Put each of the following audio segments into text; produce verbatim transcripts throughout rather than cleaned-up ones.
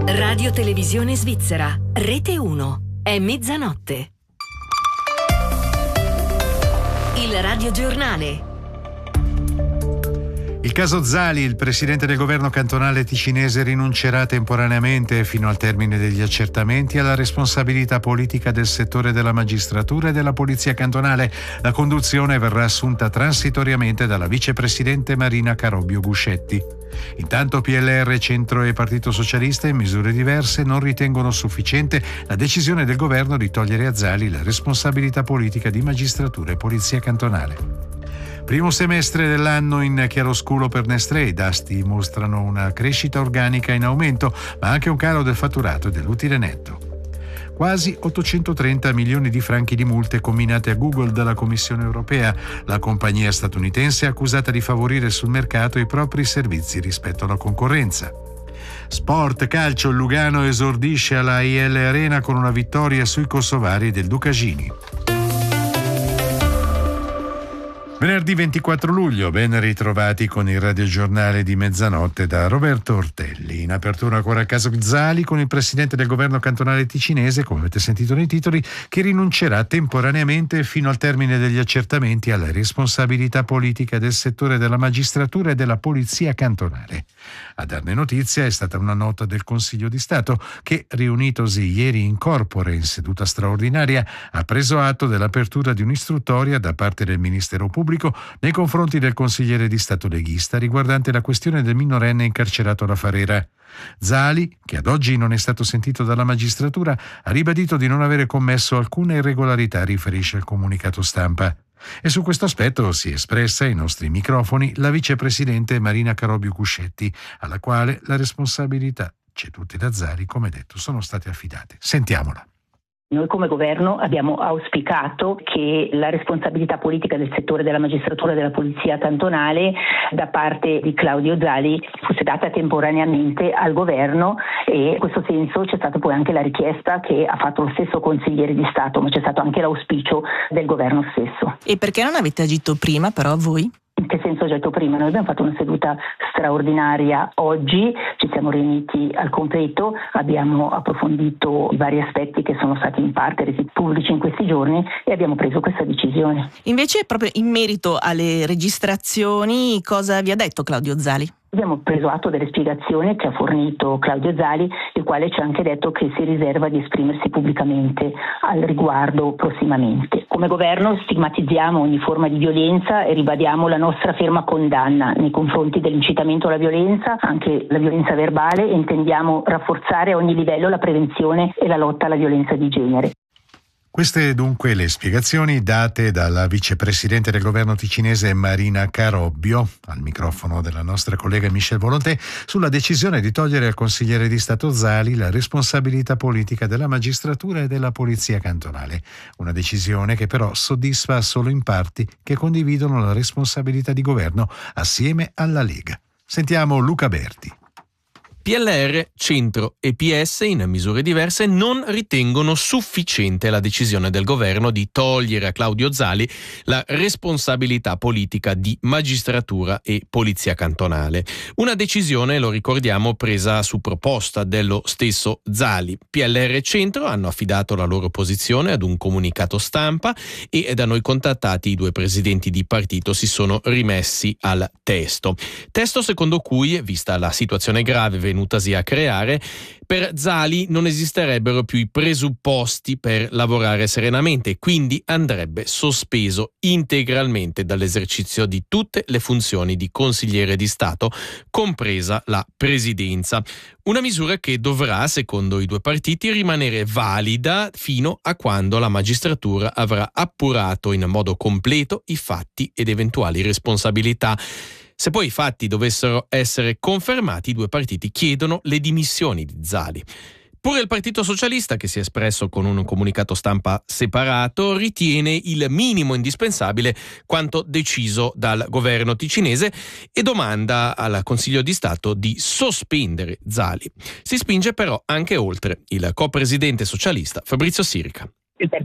Radio Televisione Svizzera, Rete uno. È mezzanotte. Il radiogiornale. Il caso Zali, il presidente del governo cantonale ticinese rinuncerà temporaneamente fino al termine degli accertamenti alla responsabilità politica del settore della magistratura e della polizia cantonale. La conduzione verrà assunta transitoriamente dalla vicepresidente Marina Carobbio Guscetti. Intanto P L R, Centro e Partito Socialista in misure diverse non ritengono sufficiente la decisione del governo di togliere a Zali la responsabilità politica di magistratura e polizia cantonale. Primo semestre dell'anno in chiaroscuro per Nestlé, i dati mostrano una crescita organica in aumento, ma anche un calo del fatturato e dell'utile netto. Quasi ottocentotrenta milioni di franchi di multe comminate a Google dalla Commissione europea. La compagnia statunitense è accusata di favorire sul mercato i propri servizi rispetto alla concorrenza. Sport, calcio, il Lugano esordisce alla I L Arena con una vittoria sui kosovari del Ducagini. Venerdì ventiquattro luglio, ben ritrovati con il radiogiornale di mezzanotte da Roberto Ortelli. In apertura ancora il caso Zali con il presidente del governo cantonale ticinese, come avete sentito nei titoli, che rinuncerà temporaneamente fino al termine degli accertamenti alla responsabilità politica del settore della magistratura e della polizia cantonale. A darne notizia è stata una nota del Consiglio di Stato che, riunitosi ieri in corpore in seduta straordinaria, ha preso atto dell'apertura di un'istruttoria da parte del Ministero Pubblico nei confronti del consigliere di Stato leghista riguardante la questione del minorenne incarcerato alla Farera. Zali, che ad oggi non è stato sentito dalla magistratura, ha ribadito di non avere commesso alcuna irregolarità, riferisce il comunicato stampa. E su questo aspetto si è espressa ai nostri microfoni la vicepresidente Marina Carobbio Guscetti, alla quale la responsabilità cedute da Zali, come detto, sono state affidate. Sentiamola. Noi come governo abbiamo auspicato che la responsabilità politica del settore della magistratura e della polizia cantonale da parte di Claudio Zali fosse data temporaneamente al governo, e in questo senso c'è stata poi anche la richiesta che ha fatto lo stesso consigliere di Stato, ma c'è stato anche l'auspicio del governo stesso. E perché non avete agito prima però voi? In che senso ho detto prima? Noi abbiamo fatto una seduta straordinaria oggi, ci siamo riuniti al completo, abbiamo approfondito i vari aspetti che sono stati in parte resi pubblici in questi giorni e abbiamo preso questa decisione. Invece, proprio in merito alle registrazioni, cosa vi ha detto Claudio Zali? Abbiamo preso atto delle spiegazioni che ha fornito Claudio Zali, il quale ci ha anche detto che si riserva di esprimersi pubblicamente al riguardo prossimamente. Come governo stigmatizziamo ogni forma di violenza e ribadiamo la nostra ferma condanna nei confronti dell'incitamento alla violenza, anche la violenza verbale, e intendiamo rafforzare a ogni livello la prevenzione e la lotta alla violenza di genere. Queste dunque le spiegazioni date dalla vicepresidente del governo ticinese Marina Carobbio, al microfono della nostra collega Michelle Volonté, sulla decisione di togliere al consigliere di Stato Zali la responsabilità politica della magistratura e della polizia cantonale. Una decisione che però soddisfa solo in parti che condividono la responsabilità di governo assieme alla Lega. Sentiamo Luca Berti. P L R, Centro e P S, in misure diverse, non ritengono sufficiente la decisione del governo di togliere a Claudio Zali la responsabilità politica di magistratura e polizia cantonale. Una decisione, lo ricordiamo, presa su proposta dello stesso Zali. P L R e Centro hanno affidato la loro posizione ad un comunicato stampa e da noi contattati i due presidenti di partito si sono rimessi al testo. Testo secondo cui, vista la situazione grave venutasi a creare, per Zali non esisterebbero più i presupposti per lavorare serenamente, quindi andrebbe sospeso integralmente dall'esercizio di tutte le funzioni di consigliere di Stato, compresa la presidenza. Una misura che dovrà, secondo i due partiti, rimanere valida fino a quando la magistratura avrà appurato in modo completo i fatti ed eventuali responsabilità. Se poi i fatti dovessero essere confermati, i due partiti chiedono le dimissioni di Zali. Pure il Partito Socialista, che si è espresso con un comunicato stampa separato, ritiene il minimo indispensabile quanto deciso dal governo ticinese e domanda al Consiglio di Stato di sospendere Zali. Si spinge però anche oltre il co-presidente socialista Fabrizio Sirica. Il Partito Socialista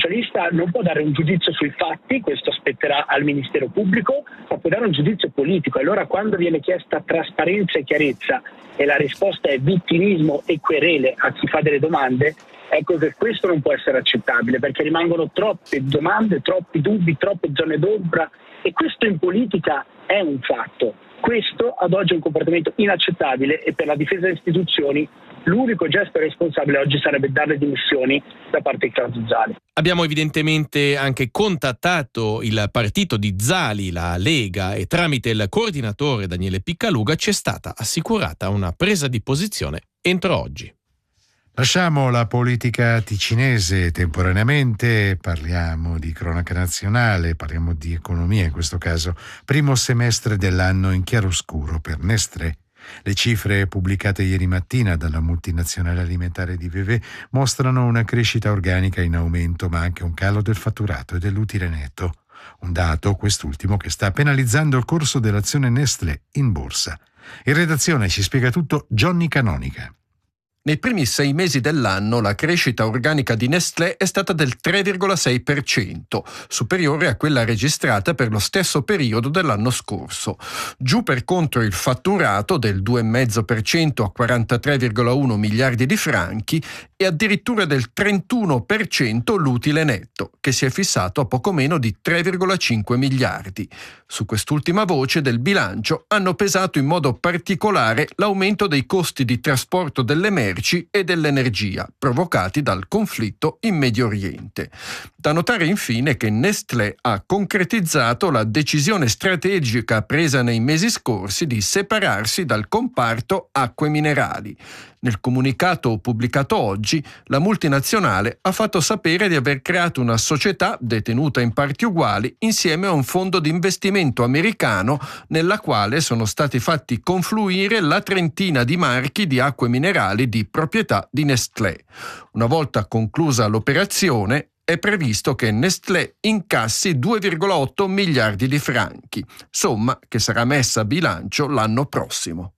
commercialista non può dare un giudizio sui fatti, questo spetterà al Ministero Pubblico, ma può dare un giudizio politico. Allora quando viene chiesta trasparenza e chiarezza e la risposta è vittimismo e querele a chi fa delle domande, ecco che questo non può essere accettabile, perché rimangono troppe domande, troppi dubbi, troppe zone d'ombra, e questo in politica è un fatto. Questo ad oggi è un comportamento inaccettabile e per la difesa delle istituzioni l'unico gesto responsabile oggi sarebbe dare le dimissioni da parte di Claudio Zali. Abbiamo evidentemente anche contattato il partito di Zali, la Lega, e tramite il coordinatore Daniele Piccaluga ci è stata assicurata una presa di posizione entro oggi. Lasciamo la politica ticinese temporaneamente, parliamo di cronaca nazionale, parliamo di economia in questo caso. Primo semestre dell'anno in chiaroscuro per Nestlé. Le cifre pubblicate ieri mattina dalla multinazionale alimentare di Vevey mostrano una crescita organica in aumento, ma anche un calo del fatturato e dell'utile netto. Un dato, quest'ultimo, che sta penalizzando il corso dell'azione Nestlé in borsa. In redazione ci spiega tutto Johnny Canonica. Nei primi sei mesi dell'anno la crescita organica di Nestlé è stata del tre virgola sei per cento, superiore a quella registrata per lo stesso periodo dell'anno scorso. Giù per contro il fatturato del due virgola cinque per cento a quarantatré virgola uno miliardi di franchi e addirittura del trentuno per cento l'utile netto, che si è fissato a poco meno di tre virgola cinque miliardi. Su quest'ultima voce del bilancio hanno pesato in modo particolare l'aumento dei costi di trasporto delle merci e dell'energia provocati dal conflitto in Medio Oriente. Da notare infine che Nestlé ha concretizzato la decisione strategica presa nei mesi scorsi di separarsi dal comparto acque minerali. Nel comunicato pubblicato oggi, la multinazionale ha fatto sapere di aver creato una società detenuta in parti uguali insieme a un fondo di investimento americano nella quale sono stati fatti confluire la trentina di marchi di acque minerali di proprietà di Nestlé. Una volta conclusa l'operazione, è previsto che Nestlé incassi due virgola otto miliardi di franchi, somma che sarà messa a bilancio l'anno prossimo.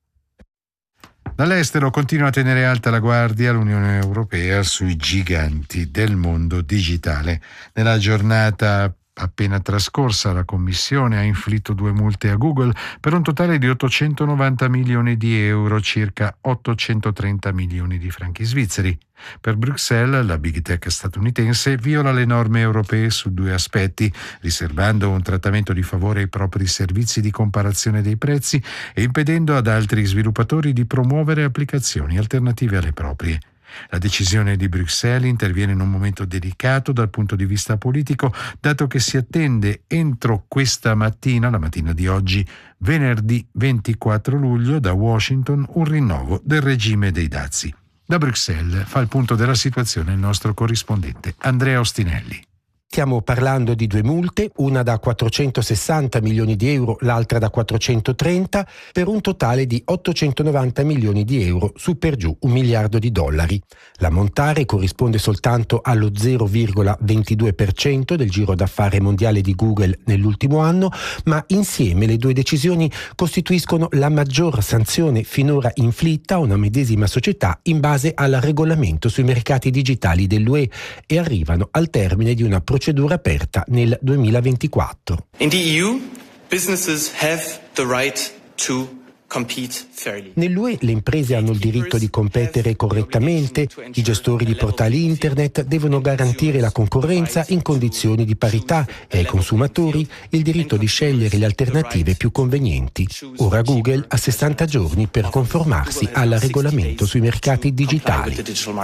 Dall'estero continua a tenere alta la guardia l'Unione Europea sui giganti del mondo digitale. Nella giornata appena trascorsa la Commissione ha inflitto due multe a Google per un totale di ottocentonovanta milioni di euro, circa ottocentotrenta milioni di franchi svizzeri. Per Bruxelles, la big tech statunitense viola le norme europee su due aspetti, riservando un trattamento di favore ai propri servizi di comparazione dei prezzi e impedendo ad altri sviluppatori di promuovere applicazioni alternative alle proprie. La decisione di Bruxelles interviene in un momento delicato dal punto di vista politico, dato che si attende entro questa mattina, la mattina di oggi, venerdì ventiquattro luglio, da Washington un rinnovo del regime dei dazi. Da Bruxelles fa il punto della situazione il nostro corrispondente Andrea Ostinelli. Stiamo parlando di due multe, una da quattrocentosessanta milioni di euro, l'altra da quattrocentotrenta, per un totale di ottocentonovanta milioni di euro, su per giù un miliardo di dollari. L'ammontare corrisponde soltanto allo zero virgola ventidue per cento del giro d'affari mondiale di Google nell'ultimo anno, ma insieme le due decisioni costituiscono la maggior sanzione finora inflitta a una medesima società in base al regolamento sui mercati digitali dell'U E e arrivano al termine di una procedura procedura aperta nel duemilaventiquattro. In the E U, businesses have the right to compete fairly. Nell'U E le imprese hanno il diritto di competere correttamente, i gestori di portali internet devono garantire la concorrenza in condizioni di parità e ai consumatori il diritto di scegliere le alternative più convenienti. Ora Google ha sessanta giorni per conformarsi al regolamento sui mercati digitali.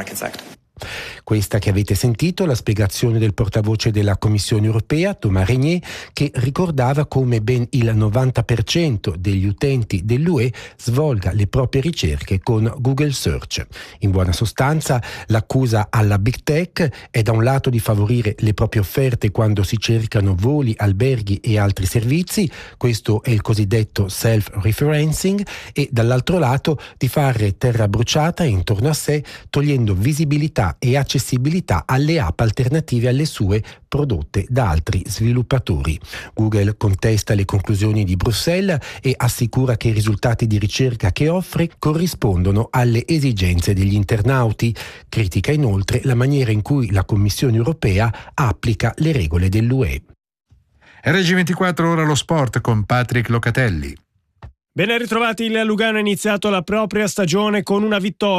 Questa che avete sentito è la spiegazione del portavoce della Commissione Europea, Thomas Régnier, che ricordava come ben il novanta per cento degli utenti dell'U E svolga le proprie ricerche con Google Search. In buona sostanza, l'accusa alla Big Tech è da un lato di favorire le proprie offerte quando si cercano voli, alberghi e altri servizi, questo è il cosiddetto self-referencing, e dall'altro lato di fare terra bruciata intorno a sé, togliendo visibilità e accessibilità l'accessibilità alle app alternative alle sue prodotte da altri sviluppatori. Google contesta le conclusioni di Bruxelles e assicura che i risultati di ricerca che offre corrispondono alle esigenze degli internauti. Critica inoltre la maniera in cui la Commissione europea applica le regole dell'U E. R G ventiquattro, ora lo sport con Patrick Locatelli. Ben ritrovati, il Lugano ha iniziato la propria stagione con una vittoria